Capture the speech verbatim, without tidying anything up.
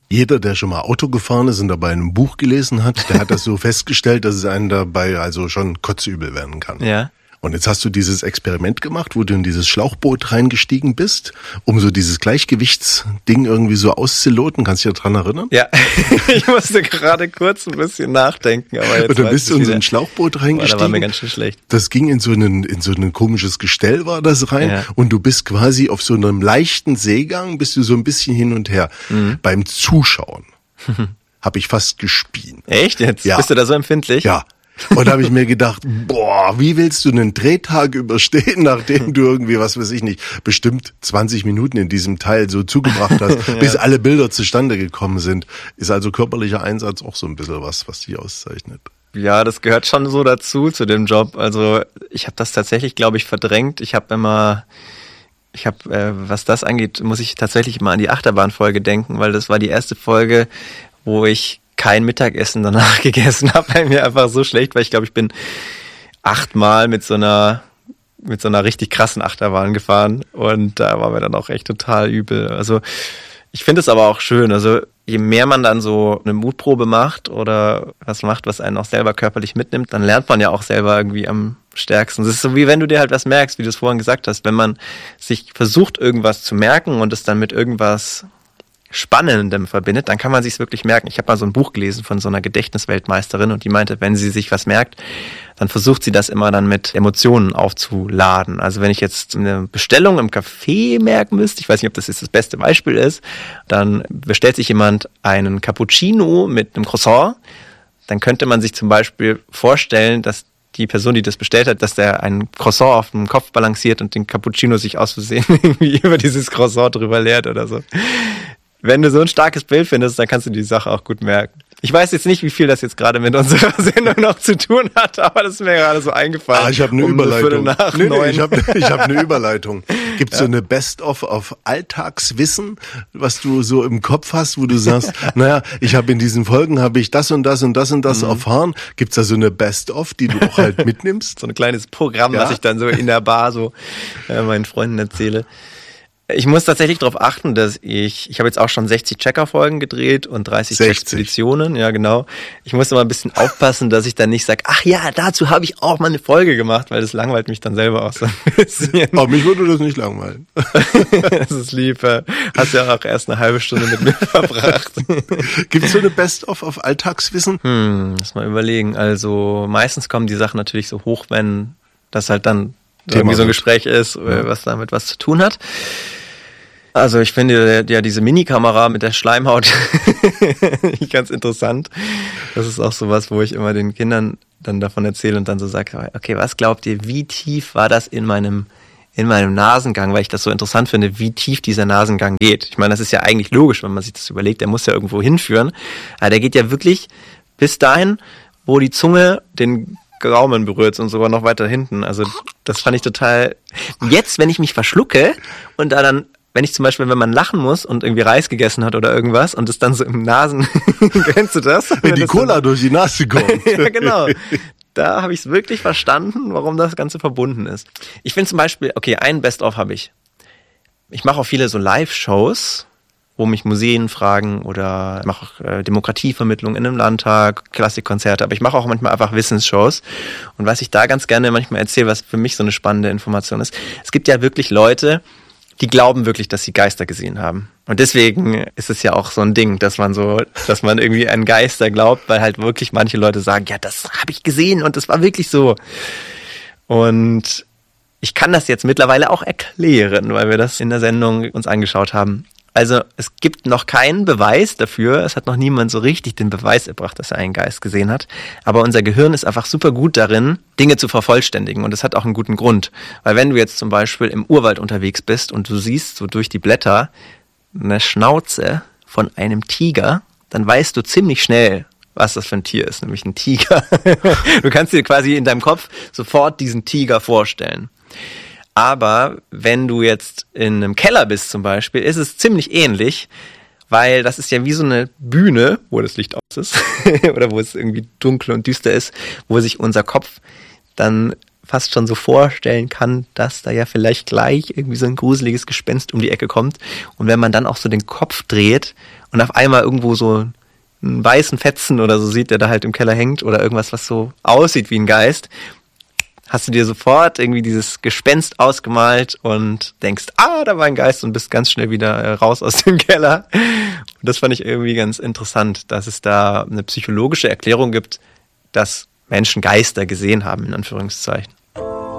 Jeder, der schon mal Auto gefahren ist und dabei ein Buch gelesen hat, der hat das so festgestellt, dass es einem dabei also schon kotzübel werden kann. Ja. Und jetzt hast du dieses Experiment gemacht, wo du in dieses Schlauchboot reingestiegen bist, um so dieses Gleichgewichtsding irgendwie so auszuloten. Kannst du dich daran erinnern? Ja, ich musste gerade kurz ein bisschen nachdenken. Aber jetzt und dann bist du in so ein Schlauchboot reingestiegen. Oh, da war mir ganz schön schlecht. Das ging in so einen, in so ein komisches Gestell war das rein. Ja. Und du bist quasi auf so einem leichten Seegang, bist du so ein bisschen hin und her. Mhm. Beim Zuschauen habe ich fast gespien. Echt jetzt? Ja. Bist du da so empfindlich? Ja. Und da habe ich mir gedacht, boah, wie willst du einen Drehtag überstehen, nachdem du irgendwie, was weiß ich nicht, bestimmt zwanzig Minuten in diesem Teil so zugebracht hast, ja. bis alle Bilder zustande gekommen sind. Ist also körperlicher Einsatz auch so ein bisschen was, was dich auszeichnet. Ja, das gehört schon so dazu, zu dem Job. Also ich habe das tatsächlich, glaube ich, verdrängt. Ich habe immer... Ich habe, äh, was das angeht, muss ich tatsächlich immer an die Achterbahnfolge denken, weil das war die erste Folge, wo ich kein Mittagessen danach gegessen habe, weil mir einfach so schlecht war. Ich glaube, ich bin achtmal mit so einer mit so einer richtig krassen Achterbahn gefahren und da war mir dann auch echt total übel. Also ich finde es aber auch schön. Also je mehr man dann so eine Mutprobe macht oder was macht, was einen auch selber körperlich mitnimmt, dann lernt man ja auch selber irgendwie am stärksten. Es ist so, wie wenn du dir halt was merkst, wie du es vorhin gesagt hast. Wenn man sich versucht, irgendwas zu merken und es dann mit irgendwas Spannendem verbindet, dann kann man sich's wirklich merken. Ich habe mal so ein Buch gelesen von so einer Gedächtnisweltmeisterin und die meinte, wenn sie sich was merkt, dann versucht sie das immer dann mit Emotionen aufzuladen. Also wenn ich jetzt eine Bestellung im Café merken müsste, ich weiß nicht, ob das jetzt das beste Beispiel ist, dann bestellt sich jemand einen Cappuccino mit einem Croissant, dann könnte man sich zum Beispiel vorstellen, dass die Person, die das bestellt hat, dass der einen Croissant auf dem Kopf balanciert und den Cappuccino sich aus Versehen irgendwie über dieses Croissant drüber leert oder so. Wenn du so ein starkes Bild findest, dann kannst du die Sache auch gut merken. Ich weiß jetzt nicht, wie viel das jetzt gerade mit unserer Sendung noch zu tun hat, aber das ist mir gerade so eingefallen. Ah, ich habe eine um Überleitung. Nach nee, nee, neun. ich habe ich hab eine Überleitung. Gibt's ja so eine Best-of auf Alltagswissen, was du so im Kopf hast, wo du sagst, naja, ich habe in diesen Folgen habe ich das und das und das und das mhm. erfahren. Gibt's da so eine Best-of, die du auch halt mitnimmst? So ein kleines Programm, ja? was ich dann so in der Bar so äh, meinen Freunden erzähle. Ich muss tatsächlich darauf achten, dass ich, ich habe jetzt auch schon sechzig Checker-Folgen gedreht und dreißig Expeditionen, ja genau. Ich muss immer ein bisschen aufpassen, dass ich dann nicht sage, ach ja, dazu habe ich auch mal eine Folge gemacht, weil das langweilt mich dann selber auch so ein bisschen. Aber mich würde das nicht langweilen. Das ist lieb, hast ja auch erst eine halbe Stunde mit mir verbracht. Gibt es so eine Best-of auf Alltagswissen? Hm, lass mal überlegen. Also meistens kommen die Sachen natürlich so hoch, wenn das halt dann Thema irgendwie so ein Gespräch ist, ja. was damit was zu tun hat. Also ich finde ja diese Mini-Kamera mit der Schleimhaut ganz interessant. Das ist auch sowas, wo ich immer den Kindern dann davon erzähle und dann so sage, okay, was glaubt ihr, wie tief war das in meinem in meinem Nasengang, weil ich das so interessant finde, wie tief dieser Nasengang geht. Ich meine, das ist ja eigentlich logisch, wenn man sich das überlegt, der muss ja irgendwo hinführen. Aber der geht ja wirklich bis dahin, wo die Zunge den Gaumen berührt und sogar noch weiter hinten. Also das fand ich total... Jetzt, wenn ich mich verschlucke und da dann, wenn ich zum Beispiel, wenn man lachen muss und irgendwie Reis gegessen hat oder irgendwas und es dann so im Nasen... Kennst du das? Wenn die das Cola dann, durch die Nase kommt. Ja, genau. Da habe ich es wirklich verstanden, warum das Ganze verbunden ist. Ich finde zum Beispiel, okay, ein Best-of habe ich. Ich mache auch viele so Live-Shows, wo mich Museen fragen oder ich mache auch äh, Demokratievermittlung in einem Landtag, Klassikkonzerte, aber ich mache auch manchmal einfach Wissensshows. Und was ich da ganz gerne manchmal erzähle, was für mich so eine spannende Information ist, es gibt ja wirklich Leute, die glauben wirklich, dass sie Geister gesehen haben. Und deswegen ist es ja auch so ein Ding, dass man so, dass man irgendwie an Geister glaubt, weil halt wirklich manche Leute sagen, ja, das habe ich gesehen und das war wirklich so. Und ich kann das jetzt mittlerweile auch erklären, weil wir das in der Sendung uns angeschaut haben. Also es gibt noch keinen Beweis dafür, es hat noch niemand so richtig den Beweis erbracht, dass er einen Geist gesehen hat, aber unser Gehirn ist einfach super gut darin, Dinge zu vervollständigen und das hat auch einen guten Grund, weil wenn du jetzt zum Beispiel im Urwald unterwegs bist und du siehst so durch die Blätter eine Schnauze von einem Tiger, dann weißt du ziemlich schnell, was das für ein Tier ist, nämlich ein Tiger. Du kannst dir quasi in deinem Kopf sofort diesen Tiger vorstellen. Aber wenn du jetzt in einem Keller bist zum Beispiel, ist es ziemlich ähnlich, weil das ist ja wie so eine Bühne, wo das Licht aus ist oder wo es irgendwie dunkel und düster ist, wo sich unser Kopf dann fast schon so vorstellen kann, dass da ja vielleicht gleich irgendwie so ein gruseliges Gespenst um die Ecke kommt. Und wenn man dann auch so den Kopf dreht und auf einmal irgendwo so einen weißen Fetzen oder so sieht, der da halt im Keller hängt oder irgendwas, was so aussieht wie ein Geist, hast du dir sofort irgendwie dieses Gespenst ausgemalt und denkst, ah, da war ein Geist und bist ganz schnell wieder äh, raus aus dem Keller. Und das fand ich irgendwie ganz interessant, dass es da eine psychologische Erklärung gibt, dass Menschen Geister gesehen haben, in Anführungszeichen.